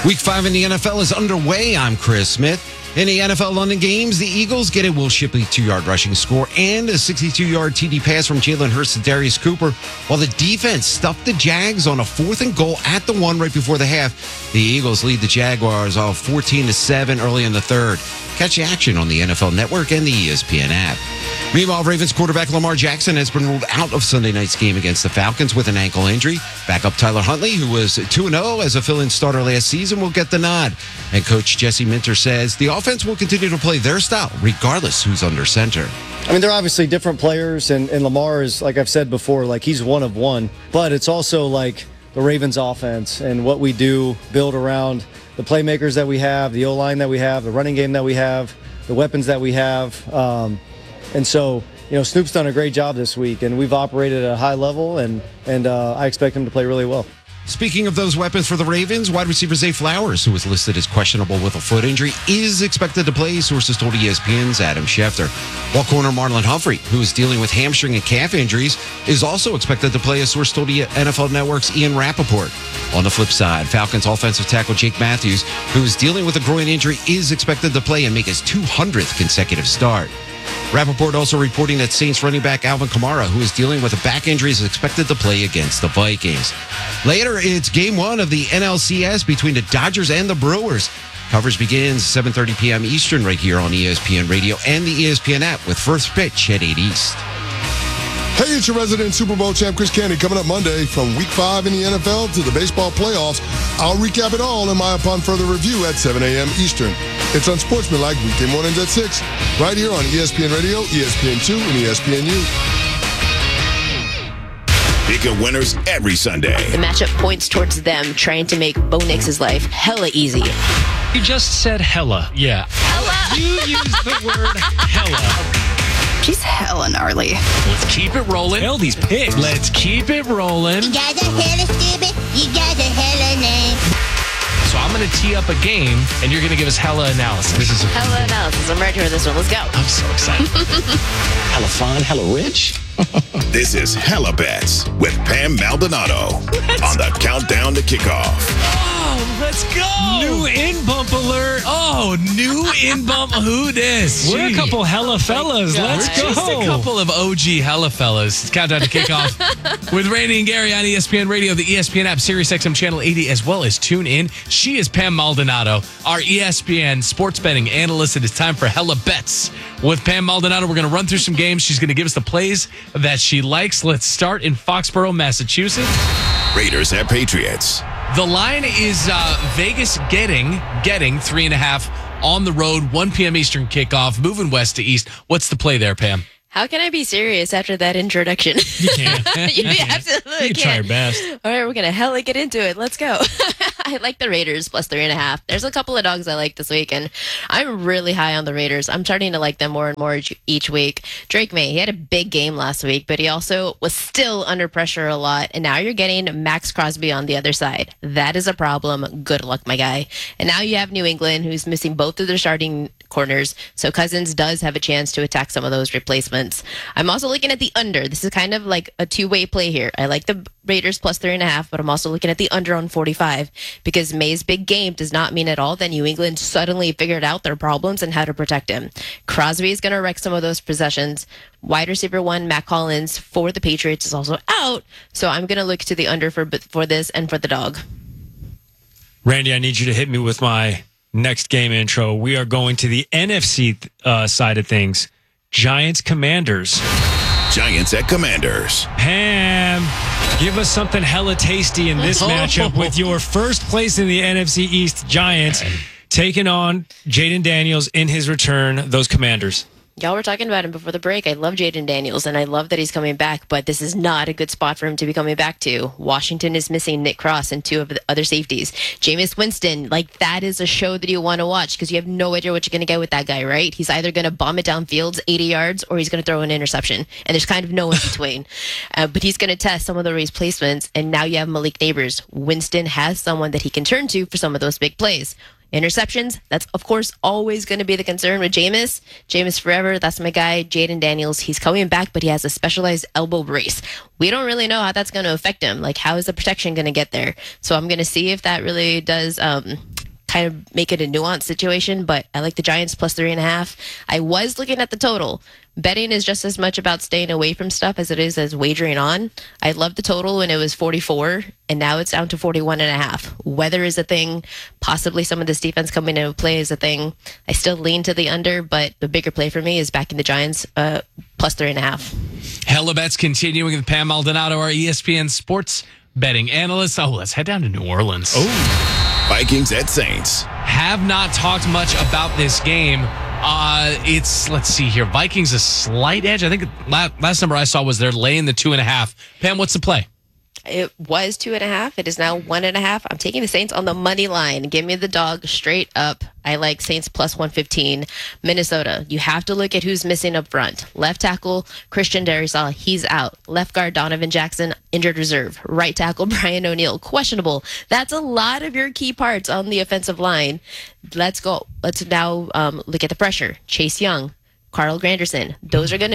Week 5 in the NFL is underway. I'm Chris Smith. In the NFL London games, the Eagles get a Will Shipley 2-yard rushing score and a 62-yard TD pass from Jalen Hurts to Darius Cooper, while the defense stuffed the Jags on a 4th and goal at the 1 right before the half. The Eagles lead the Jaguars off 14-7 early in the third. Catch the action on the NFL Network and the ESPN app. Meanwhile, Ravens quarterback Lamar Jackson has been ruled out of Sunday night's game against the Falcons with an ankle injury. Backup Tyler Huntley, who was 2-0 as a fill-in starter last season, will get the nod. And coach Jesse Minter says the offense will continue to play their style, regardless who's under center. I mean, they're obviously different players, and Lamar is, like I've said before, like he's one of one. But it's also like the Ravens offense and what we do build around the playmakers that we have, the O-line that we have, the running game that we have, the weapons that we have. And so, Snoop's done a great job this week, and we've operated at a high level, and I expect him to play really well. Speaking of those weapons for the Ravens, wide receiver Zay Flowers, who was listed as questionable with a foot injury, is expected to play, sources told ESPN's Adam Schefter. While corner Marlon Humphrey, who is dealing with hamstring and calf injuries, is also expected to play, a source told NFL Network's Ian Rappaport. On the flip side, Falcons offensive tackle Jake Matthews, who is dealing with a groin injury, is expected to play and make his 200th consecutive start. Rappaport also reporting that Saints running back Alvin Kamara, who is dealing with a back injury, is expected to play against the Vikings. Later, it's Game 1 of the NLCS between the Dodgers and the Brewers. Coverage begins 7:30 p.m. Eastern right here on ESPN Radio and the ESPN app with first pitch at 8 East. Hey, it's your resident Super Bowl champ, Chris Candy, coming up Monday from Week 5 in the NFL to the baseball playoffs. I'll recap it all in my Upon Further review at 7 a.m. Eastern. It's Unsportsmanlike weekday mornings at 6, right here on ESPN Radio, ESPN2, and ESPNU. Pick your winners every Sunday. The matchup points towards them trying to make Bo Nix's life hella easy. You just said hella. Yeah. Hella. You used the word hella. She's hella gnarly. Let's keep it rolling. Tell these pigs. Let's keep it rolling. You guys are hella stupid. You guys are hella lame. So I'm going to tee up a game, and you're going to give us hella analysis. This is Hella analysis. I'm ready for this one. Let's go. I'm so excited. Hella fun, hella rich. This is Hella Bets with Pam Maldonado on the countdown to kickoff. Oh, let's go. New in-bump alert. Oh, new in-bump. Who this? We're a couple hella fellas. Let's go. Just a couple of OG hella fellas. It's countdown to kickoff with Randy and Gary on ESPN Radio, the ESPN app, SiriusXM Channel 80, as well as tune in. She is Pam Maldonado, our ESPN sports betting analyst. It is time for Hella Bets with Pam Maldonado. We're going to run through some games. She's going to give us the plays that she likes. Let's start in Foxborough, Massachusetts. Raiders at Patriots. The line is Vegas getting 3.5 on the road, 1 p.m. Eastern kickoff, moving west to east. What's the play there, Pam? How can I be serious after that introduction? You can't. You absolutely you can try your best. All right, we're going to hella get into it. Let's go. I like the Raiders plus 3.5. There's a couple of dogs I like this week, and I'm really high on the Raiders. I'm starting to like them more and more each week. Drake May, he had a big game last week, but he also was still under pressure a lot, and now you're getting Max Crosby on the other side. That is a problem. Good luck, my guy. And now you have New England, who's missing both of their starting corners, so Cousins does have a chance to attack some of those replacements. I'm also looking at the under. This is kind of like a two-way play here. I like the Raiders plus 3.5, but I'm also looking at the under on 45 because May's big game does not mean at all that New England suddenly figured out their problems and how to protect him. Crosby is going to wreck some of those possessions. Wide receiver 1, Matt Collins, for the Patriots is also out, so I'm going to look to the under for this and for the dog. Randy, I need you to hit me with my next game intro. We are going to the NFC side of things. Giants Commanders. Giants at Commanders. Pam, give us something hella tasty in this matchup with your first place in the NFC East Giants taking on Jaden Daniels in his return, those Commanders. Y'all were talking about him before the break. I love Jaden Daniels, and I love that he's coming back, but this is not a good spot for him to be coming back to. Washington is missing Nick Cross and 2 of the other safeties. Jameis Winston, that is a show that you want to watch because you have no idea what you're going to get with that guy, right? He's either going to bomb it downfield 80 yards or he's going to throw an interception, and there's kind of no in between. But he's going to test some of the replacements, and now you have Malik Neighbors. Winston has someone that he can turn to for some of those big plays. Interceptions, that's, of course, always going to be the concern with Jameis. Jameis forever, that's my guy. Jaden Daniels, he's coming back, but he has a specialized elbow brace. We don't really know how that's going to affect him. How is the protection going to get there? So I'm going to see if that really does kind of make it a nuanced situation, but I like the Giants plus 3.5. I was looking at the total. Betting is just as much about staying away from stuff as it is as wagering on. I loved the total when it was 44, and now it's down to 41.5. Weather is a thing. Possibly some of this defense coming into play is a thing. I still lean to the under, but the bigger play for me is backing the Giants plus 3.5. Hella bets continuing with Pam Maldonado, our ESPN sports betting analyst. Oh, let's head down to New Orleans. Vikings at Saints. Have not talked much about this game. Let's see here. Vikings a slight edge. I think last number I saw was they're laying the 2.5. Pam, what's the play? It was 2.5. It is now 1.5. I'm taking the Saints on the money line. Give me the dog straight up. I like Saints plus 115. Minnesota, you have to look at who's missing up front. Left tackle, Christian Darrisaw, he's out. Left guard, Donovan Jackson, injured reserve. Right tackle, Brian O'Neill, questionable. That's a lot of your key parts on the offensive line. Let's go. Let's now look at the pressure. Chase Young, Carl Granderson. Those guys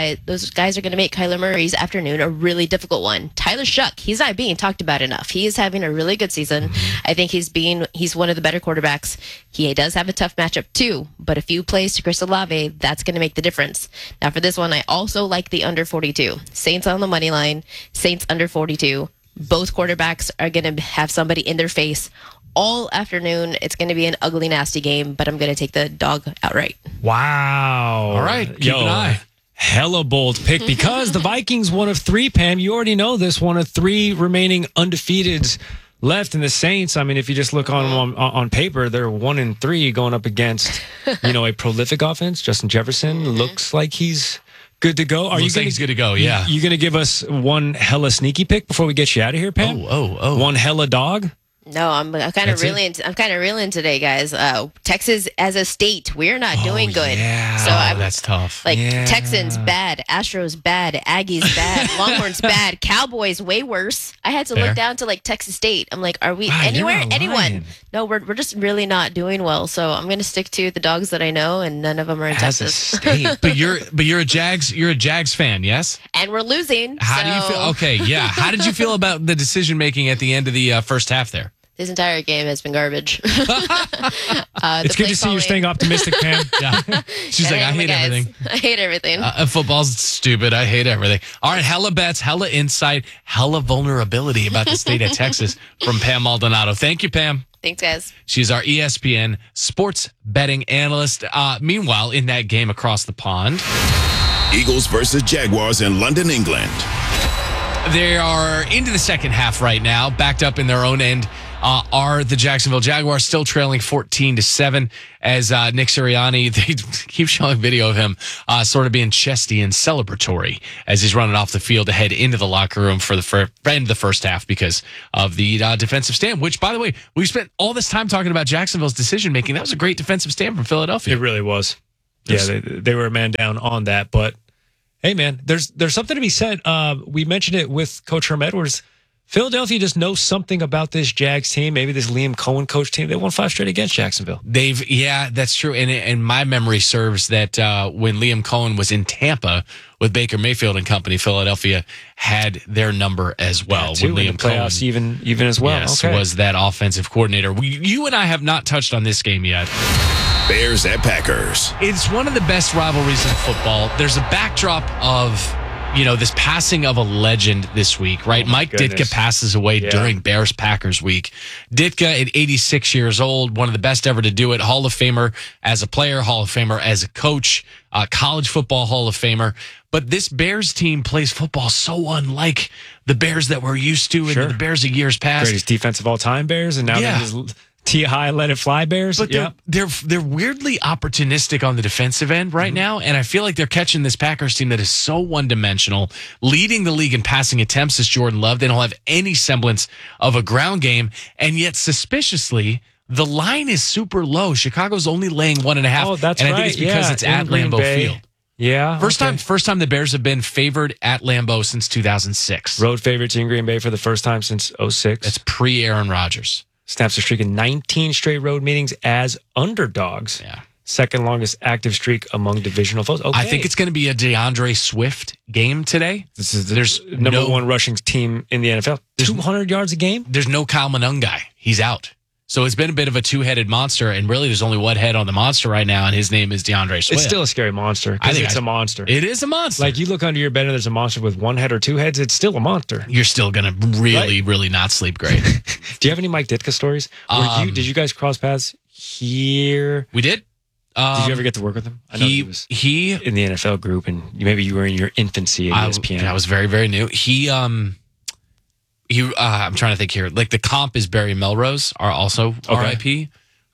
are going to make Kyler Murray's afternoon a really difficult one. Tyler Shuck, he's not being talked about enough. He is having a really good season. I think he's one of the better quarterbacks. He does have a tough matchup too, but a few plays to Chris Olave, that's going to make the difference. Now for this one, I also like the under 42. Saints on the money line, Saints under 42. Both quarterbacks are going to have somebody in their face all afternoon. It's going to be an ugly, nasty game, but I'm going to take the dog outright. Wow. All right. Keep an eye. Hella bold pick because the Vikings, one of three, Pam. You already know this. One of three remaining undefeateds left in the Saints. I mean, if you just look on paper, they're 1-3 going up against, a prolific offense. Justin Jefferson looks like he's good to go. He's good to go, yeah. You going to give us one hella sneaky pick before we get you out of here, Pam? Oh. One hella dog? No, I'm kind of reeling today, guys. Texas as a state, we're not doing good. Yeah. So that's tough. Texans bad, Astros bad, Aggies bad, Longhorns bad, Cowboys way worse. I had to look down to Texas State. I'm like, are we anywhere? Anyone? No, we're just really not doing well. So I'm going to stick to the dogs that I know, and none of them are in Texas. A state. but you're a Jags fan, yes? And we're losing. How do you feel? Okay, yeah. How did you feel about the decision making at the end of the first half there? This entire game has been garbage. It's good to see you're staying optimistic, Pam. Yeah. She's like, I hate everything. I hate everything. Football's stupid. I hate everything. All right, hella bets, hella insight, hella vulnerability about the state of Texas from Pam Maldonado. Thank you, Pam. Thanks, guys. She's our ESPN sports betting analyst. Meanwhile, in that game across the pond, Eagles versus Jaguars in London, England. They are into the second half right now, backed up in their own end. Are the Jacksonville Jaguars still trailing 14-7 as Nick Sirianni, they keep showing video of him sort of being chesty and celebratory as he's running off the field to head into the locker room for the end of the first half because of the defensive stand, which, by the way, we spent all this time talking about Jacksonville's decision-making. That was a great defensive stand from Philadelphia. It really was. Yeah, they were a man down on that, but hey, man, there's something to be said. We mentioned it with Coach Herm Edwards. Philadelphia just knows something about this Jags team, maybe this Liam Cohen coach team. They won 5 straight against Jacksonville. That's true. And my memory serves that when Liam Cohen was in Tampa with Baker Mayfield and company, Philadelphia had their number as well. When Liam playoffs Cohen, even as well. Yes, was that offensive coordinator. You and I have not touched on this game yet. Bears at Packers. It's one of the best rivalries in football. There's a backdrop of this passing of a legend this week, right? Mike Ditka passes away during Bears-Packers week. Ditka, at 86 years old, one of the best ever to do it. Hall of Famer as a player, Hall of Famer as a coach, college football Hall of Famer. But this Bears team plays football so unlike the Bears that we're used to and the Bears of years past. Greatest defense of all time Bears, and now they're just T-high, let it fly Bears. But they're weirdly opportunistic on the defensive end right now, and I feel like they're catching this Packers team that is so one-dimensional, leading the league in passing attempts is Jordan Love. They don't have any semblance of a ground game, and yet suspiciously, the line is super low. Chicago's only laying 1.5. Oh, that's and I think it's because it's at Lambeau Field. Yeah. First time the Bears have been favored at Lambeau since 2006. Road favorites in Green Bay for the first time since 06. That's pre-Aaron Rodgers. Snaps a streak in 19 straight road meetings as underdogs. Yeah. Second longest active streak among divisional foes. Okay. I think it's going to be a DeAndre Swift game today. There's number one rushing team in the NFL. 200 yards a game? There's no Kyle Monungai. He's out. So it's been a bit of a two-headed monster, and really there's only one head on the monster right now, and his name is DeAndre Swift. It's still a scary monster. I think it's a monster. It is a monster. Like, you look under your bed and there's a monster with one head or two heads, it's still a monster. You're still going to really not sleep great. Do you have any Mike Ditka stories? Did you guys cross paths here? We did. Did you ever get to work with him? I know he was in the NFL group, and maybe you were in your infancy at ESPN. I was very, very new. I'm trying to think here. Like, the comp is Barry Melrose, are also RIP.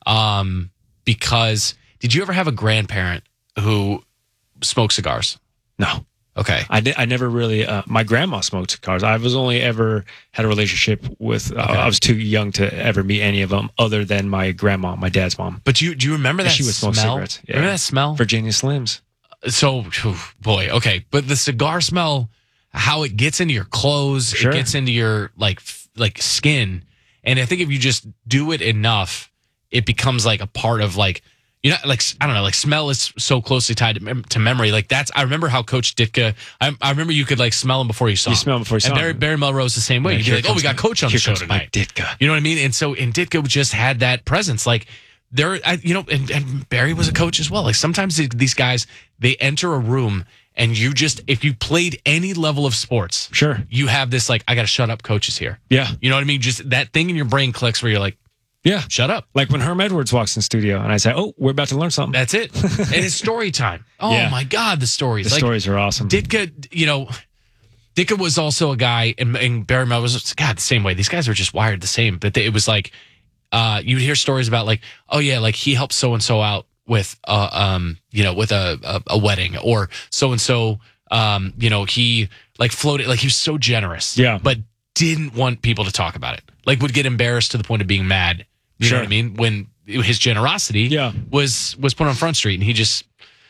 Because did you ever have a grandparent who smoked cigars? No. Okay. I never really, my grandma smoked cigars. I was only ever had a relationship with, I was too young to ever meet any of them other than my grandma, my dad's mom. But do you remember that she would smoke smell? cigarettes. Yeah. Remember that smell? Virginia Slims. So, boy, okay. But the cigar smell, how it gets into your clothes, Sure. it gets into your like skin. And I think if you just do it enough, it becomes like a part of like, you know, like, I don't know, like smell is so closely tied to memory. Like I remember how Coach Ditka, I remember you could like smell him before you saw him. You smell him before you saw him. And Barry Melrose the same way. Yeah, You'd be like, we got Coach on the show tonight. Ditka. You know what I mean? And Ditka just had that presence. Like and Barry was a coach as well. Like sometimes these guys, they enter a room and you just, if you played any level of sports, sure, you have this like, I got to shut up, coach is here. Yeah. You know what I mean? Just that thing in your brain clicks where you're like, yeah, shut up. Like when Herm Edwards walks in the studio and I say, oh, we're about to learn something. That's it. And it's story time. Oh my God, the stories. The stories are awesome. Ditka, Ditka was also a guy, and Barry Melrose was, God, the same way. These guys are just wired the same. But it was like, you'd hear stories about like, oh yeah, like he helped so-and-so out with, with a wedding, or so-and-so, he like floated, like he was so generous. Yeah. But didn't want people to talk about it. Like would get embarrassed to the point of being mad. You know what I mean? When his generosity was put on Front Street, and he just,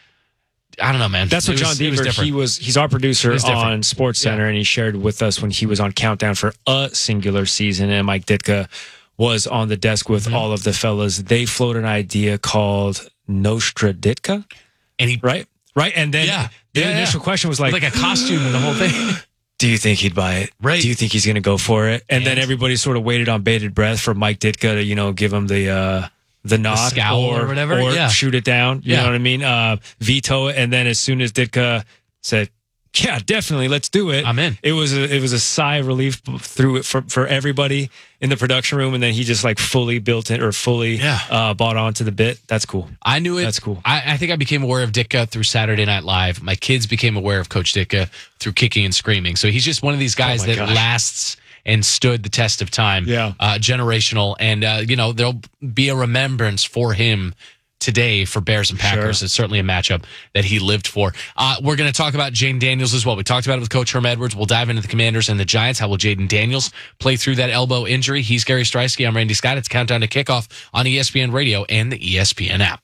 I don't know, man. That's what John Deaver, he's our producer on Sports Center, and he shared with us when he was on Countdown for a singular season, and Mike Ditka was on the desk with all of the fellas. They floated an idea called Nostra Ditka. And he, right? And then the initial question was like a costume and the whole thing. Do you think he'd buy it? Right. Do you think he's going to go for it? And then everybody sort of waited on bated breath for Mike Ditka to, give him the knock, scowl or whatever, or shoot it down. You know what I mean? Veto it. And then as soon as Ditka said, yeah, definitely, let's do it, I'm in. It was a sigh of relief through it for everybody in the production room, and then he just like fully built it or fully bought onto the bit. That's cool. I knew it. That's cool. I think I became aware of Ditka through Saturday Night Live. My kids became aware of Coach Ditka through Kicking and Screaming. So he's just one of these guys that lasts and stood the test of time. Yeah. Generational. And, there'll be a remembrance for him today for Bears and Packers. It's certainly a matchup that he lived for. We're going to talk about Jaden Daniels as well. We talked about it with Coach Herm Edwards. We'll dive into the Commanders and the Giants. How will Jaden Daniels play through that elbow injury? He's Gary Streisky. I'm Randy Scott. It's Countdown to Kickoff on ESPN Radio and the ESPN app.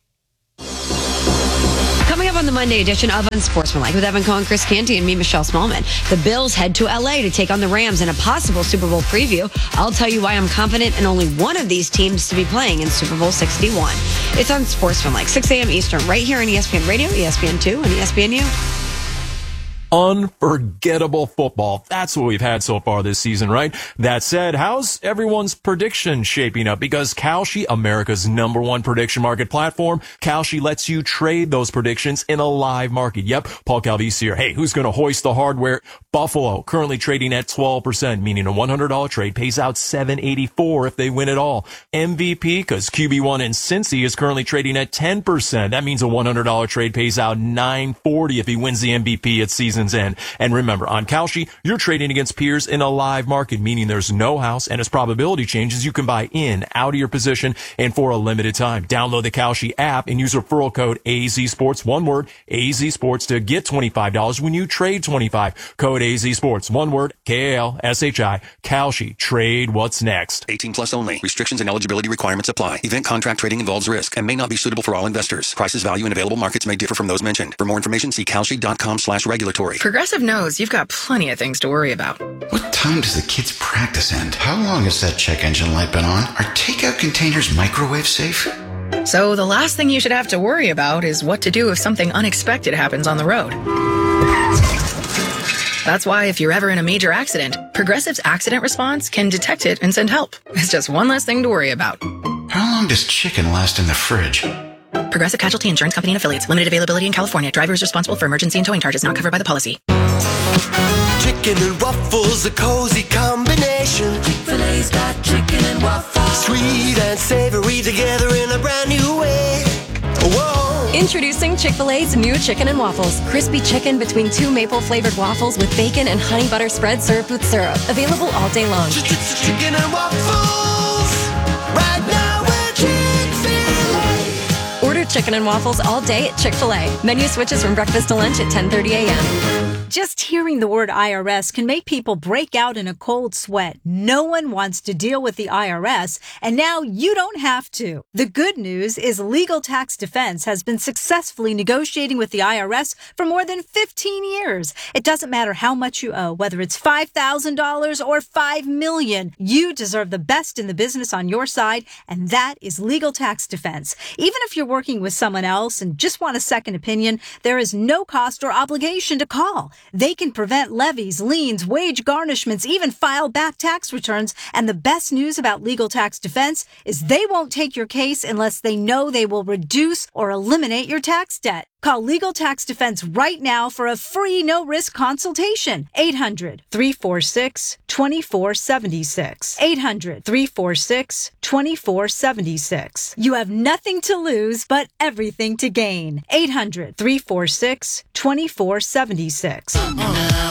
Coming up on the Monday edition of Unsportsmanlike with Evan Cohen, Chris Canty, and me, Michelle Smallman. The Bills head to LA to take on the Rams in a possible Super Bowl preview. I'll tell you why I'm confident in only one of these teams to be playing in Super Bowl 61. It's Unsportsmanlike, 6 a.m. Eastern, right here on ESPN Radio, ESPN2, and ESPNU. Unforgettable football. That's what we've had so far this season, right? That said, how's everyone's prediction shaping up? Because Kalshi, America's #1 prediction market platform, Kalshi lets you trade those predictions in a live market. Yep, Paul Calvisi here. Hey, who's going to hoist the hardware? Buffalo, currently trading at 12%, meaning a $100 trade pays out $784 if they win it all. MVP, because QB1 in Cincy is currently trading at 10%. That means a $100 trade pays out $940 if he wins the MVP at season's end. And remember, on Kalshi, you're trading against peers in a live market, meaning there's no house, and as probability changes, you can buy in, out of your position, and for a limited time. Download the Kalshi app and use referral code AZSports, one word, AZSports, to get $25 when you trade $25. Code AZSports, one word, KALSHI, Kalshi. Trade what's next. 18 plus only. Restrictions and eligibility requirements apply. Event contract trading involves risk and may not be suitable for all investors. Prices, value, and available markets may differ from those mentioned. For more information, see kalshi.com/regulatory. Progressive knows you've got plenty of things to worry about. What time does the kids' practice end? How long has that check engine light been on? Are takeout containers microwave safe? So the last thing you should have to worry about is what to do if something unexpected happens on the road. That's why if you're ever in a major accident, Progressive's accident response can detect it and send help. It's just one less thing to worry about. How long does chicken last in the fridge? Progressive Casualty Insurance Company and Affiliates. Limited availability in California. Driver is responsible for emergency and towing charges not covered by the policy. Chicken and waffles, a cozy combination. Chick-fil-A's got chicken and waffles. Sweet and savory together in a brand new way. Whoa. Introducing Chick-fil-A's new chicken and waffles. Crispy chicken between 2 maple-flavored waffles with bacon and honey butter spread served with syrup. Available all day long. Chicken and waffles. Right now we're Chick-fil-A. Order chicken and waffles all day at Chick-fil-A. Menu switches from breakfast to lunch at 10:30 a.m. Just hearing the word IRS can make people break out in a cold sweat. No one wants to deal with the IRS, and now you don't have to. The good news is Legal Tax Defense has been successfully negotiating with the IRS for more than 15 years. It doesn't matter how much you owe, whether it's $5,000 or $5 million. You deserve the best in the business on your side, and that is Legal Tax Defense. Even if you're working with someone else and just want a second opinion, there is no cost or obligation to call. They can prevent levies, liens, wage garnishments, even file back tax returns. And the best news about Legal Tax Defense is they won't take your case unless they know they will reduce or eliminate your tax debt. Call Legal Tax Defense right now for a free no-risk consultation. 800-346-2476. 800-346-2476. You have nothing to lose, but everything to gain. 800-346-2476.